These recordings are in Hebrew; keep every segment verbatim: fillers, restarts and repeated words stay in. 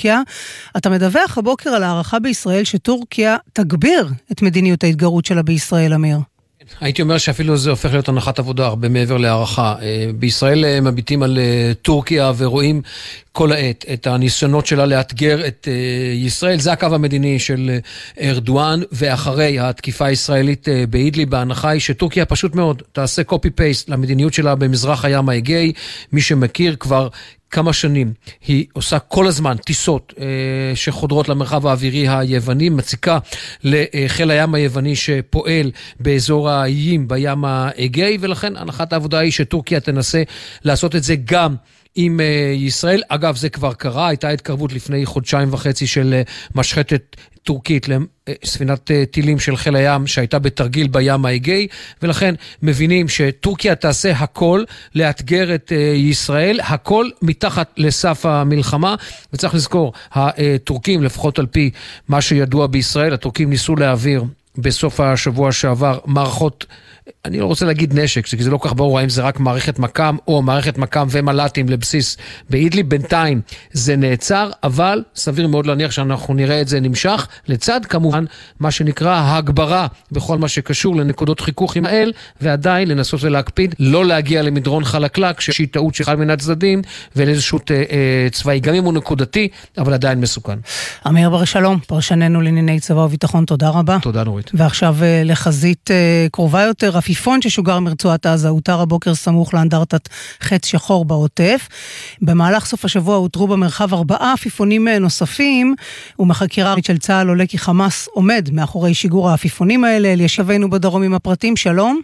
טורקיה. אתה מדווח הבוקר על הערכה בישראל שטורקיה תגביר את מדיניות ההתגרות שלה בישראל, אמיר. הייתי אומר שאפילו זה הופך להיות הנחת עבודה הרבה מעבר להערכה. בישראל מביטים על טורקיה ורואים כל העת את הניסיונות שלה לאתגר את ישראל. זה הקו המדיני של ארדואן, ואחרי התקיפה הישראלית באידליב, בהנחה היא שטורקיה פשוט מאוד תעשה קופי פייסט למדיניות שלה במזרח הים האגאי. מי שמכיר כבר כמה שנים, היא עושה כל הזמן טיסות אה, שחודרות למרחב האווירי היווני, מציקה לחיל הים היווני שפועל באזור האיים בים האגאי, ולכן הנחת העבודה היא שטורקיה תנסה לעשות את זה גם עם uh, ישראל. אגב, זה כבר קרה, הייתה התקרבות לפני חודשיים וחצי של uh, משחטת טורקית לספינת uh, טילים של חיל הים שהייתה בתרגיל בים האגאי, ולכן מבינים שטורקיה תעשה הכל לאתגר את uh, ישראל, הכל מתחת לסף המלחמה. וצריך לזכור, הטורקים, לפחות על פי מה שידוע בישראל, הטורקים ניסו להעביר בסוף השבוע שעבר מערכות, אני לא רוצה להגיד נשק, כי זה לא כך ברור האם זה רק מערכת מקם או מערכת מקם ומל"טים לבסיס באידליב. בינתיים זה נעצר, אבל סביר מאוד להניח שאנחנו נראה את זה נמשך, לצד כמובן מה שנקרא ההגברה בכל מה שקשור לנקודות חיכוך עם האל, ועדיין לנסות ולהקפיד לא להגיע למדרון חלקלק, שהיא טעות של אחד מן הצדדים, ולאיזשהו אה, צבאי, גם אם הוא נקודתי, אבל עדיין מסוכן. אמיר בר שלום, פרשננו לענייני צבא וביטחון, תודה רבה. תודה נורית. ועכשיו לחזית קרובה יותר, עפיפון ששוגר מרצועת עזה הותר הבוקר סמוך לאנדרטת חץ שחור בעוטף. במהלך סוף השבוע הותרו במרחב ארבעה עפיפונים נוספים, ומחקירה של צה"ל עולה כי חמאס עומד מאחורי שיגור העפיפונים האלה. ישבנו בדרום עם הפרטים, שלום.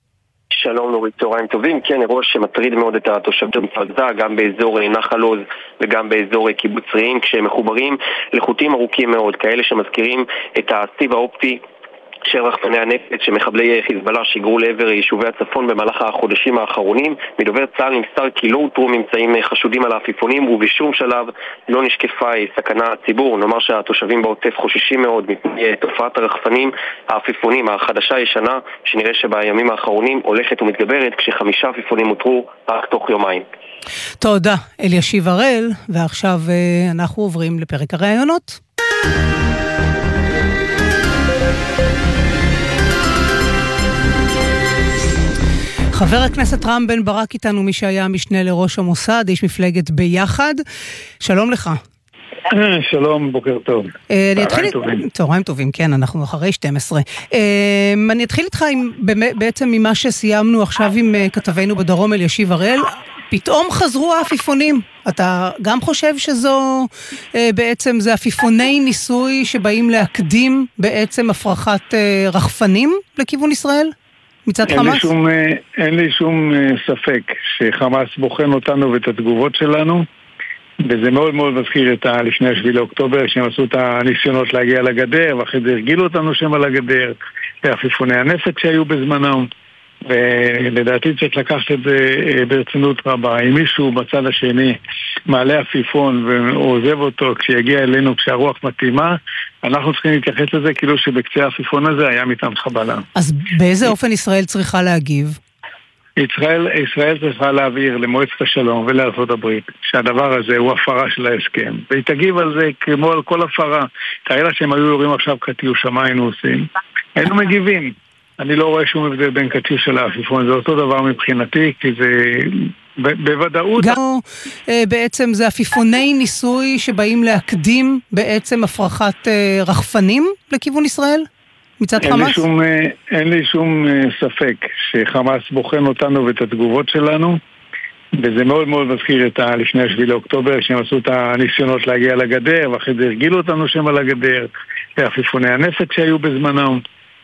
שלום נורית, צהריים טובים. כן, אירוע שמטריד מאוד את התושבים בעזה, גם באזור נחל עוז וגם באזור קיבוץ רעים, כשהם מחוברים לחוטים ארוכים מאוד, כאלה שמזכירים את הסיב האופטי של רחפני הנפץ שמחבלי חיזבאללה שיגרו לעבר יישובי הצפון במהלך החודשים האחרונים. מדובר צה"ל נמסר כי לא אותרו ממצאים חשודים על העפיפונים, ובשום שלב לא נשקפה סכנה לציבור. נאמר שהתושבים בעוטף חוששים מאוד מפני תופעת הרחפנים העפיפונים החדשה הישנה, שנראה שבימים האחרונים הולכת ומתגברת, כשחמישה עפיפונים אותרו רק תוך יומיים. תודה אלישיב הראל, ועכשיו אנחנו עוברים לפרק הראיונות. חבר הכנסת רם בן ברק איתנו, מי שהיה משנה לראש המוסד, איש מפלגת ביחד. שלום לך. שלום, בוקר טוב. צהריים טובים. צהריים טובים, כן, אנחנו אחרי שתים עשרה. אני אתחיל איתך בעצם ממה שסיימנו עכשיו עם כתבנו בדרום אלישיב הראל. פתאום חזרו העפיפונים. אתה גם חושב שזו בעצם, זה עפיפוני ניסוי שבאים להקדים בעצם הפרחת רחפנים לכיוון ישראל? מצד אין חמאס? לי שום, אין לי שום ספק שחמאס בוחן אותנו ואת התגובות שלנו, וזה מאוד מאוד מזכיר את לפני השביעי לאוקטובר, שהם עשו את הניסיונות להגיע לגדר, ואחרי זה הרגילו אותנו שם על הגדר, ועפיפוני הנפץ שהיו בזמנם, ולדעתי צריך לקחת את זה ברצינות רבה. אם מישהו בצד השני מעלה עפיפון ועוזב אותו כשיגיע אלינו כשהרוח מתאימה, אנחנו צריכים להתייחס לזה כאילו שבקצה העפיפון הזה היה מטען חבלה. אז באיזה אופן ישראל צריכה להגיב? ישראל, ישראל צריכה להעביר למועצת השלום ולארצות הברית שהדבר הזה הוא הפרה של ההסכם, והיא תגיב על זה כמו על כל הפרה. תראי לה שהם היו יורים עכשיו קטיוש, מה היינו עושים? היינו מגיבים. אני לא רואה שום הבדל בין קטיוש של העפיפון, זה אותו דבר מבחינתי, כי זה בוודאות... גם בעצם זה עפיפוני ניסוי שבאים להקדים בעצם הפרחת רחפנים לכיוון ישראל? מצד אין חמאס? לי שום, אין לי שום ספק שחמאס בוחן אותנו ואת התגובות שלנו, וזה מאוד מאוד מזכיר את לפני השביעי לאוקטובר, שהם עשו את הניסיונות להגיע לגדר, ואחרי זה הרגילו אותנו שם על הגדר, ועפיפוני הנפץ שהיו בזמנם,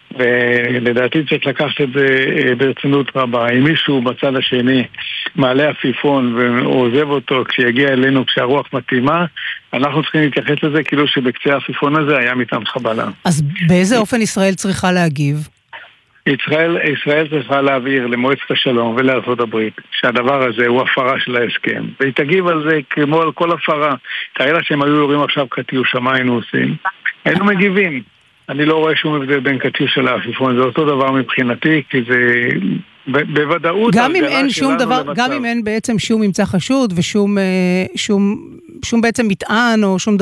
ולדעתי צריך לקחת את זה ברצינות רבה. אם מישהו בצד השני מעלה עפיפון ועוזב אותו כשיגיע אלינו כשהרוח מתאימה, אנחנו צריכים להתייחס לזה כאילו שבקצה העפיפון הזה היה מטען חבלה. אז באיזה אופן ישראל צריכה להגיב? ישראל, ישראל צריכה להעביר למועצת השלום ולארצות הברית שהדבר הזה הוא הפרה של ההסכם, והיא תגיב על זה כמו על כל הפרה. תראי לה שהם היו יורים עכשיו קטיוש, מה היינו עושים? היינו מגיבים. אני לא רואה שום הבדל בין קטיוש של העפיפון, זה אותו דבר מבחינתי, כי זה בוודאות... גם אם אין שום דבר, גם אם אין בעצם שום ממצא חשוד ושום שום, שום בעצם מטען או שום